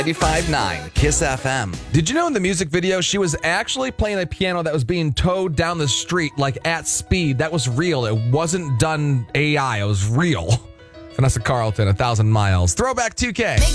95.9 Kiss FM. Did you know in the music video, she was actually playing a piano that was being towed down the street, like at speed? That was real. It wasn't done AI. It was real. Vanessa Carlton, 1,000 Miles. Throwback 2K.